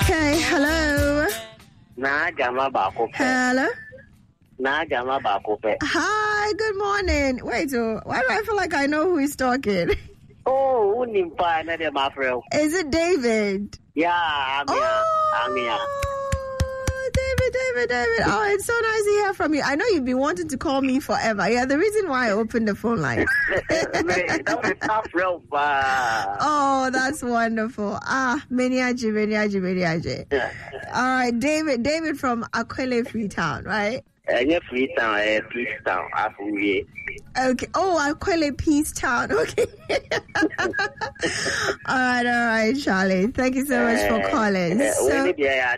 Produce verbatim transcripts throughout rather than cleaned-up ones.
Okay, hello. Na jama bakope. Hello. Na jama bakope. Hi, good morning. Wait, oh, why do I feel like I know who is talking? Oh, unimpa na de mafrel. Is it David? Yeah, I'm here. Oh, I'm here. David, David, David. Oh, it's so nice to hear from you. I know you've been wanting to call me forever. Yeah, the reason why I opened the phone line. Oh, that's wonderful. Ah, Meniaji, Meniaji, Meniaji. All right, David, David from Aquile Freetown, right? Yeah, Freetown, eh, Peacetown, Afuye. Okay. Oh, Aquile Peace Town. Okay. all right, all right, Charlie. Thank you so much for calling. So,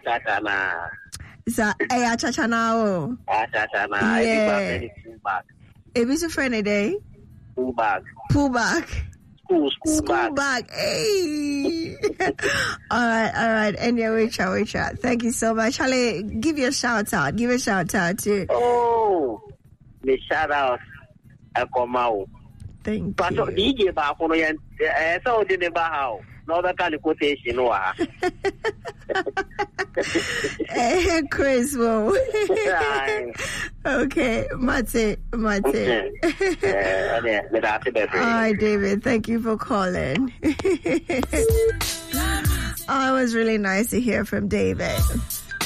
so hey, Achachanao. Achachana. Yeah. Ebisu friend a day. Pull back. Pull back. School, school, School back. back. Hey. all right, all right. Anyway, wait, chat, wait, chat. Thank you so much. Charlie, give your shout out. Give a shout out to. Oh, the shout out. I come out. Thank but you. D J back on the end. So did the how. No, that kind of quotation. Hey, Chris, whoa. Okay, Mate, Mate. All right, David, thank you for calling. Oh, it was really nice to hear from David.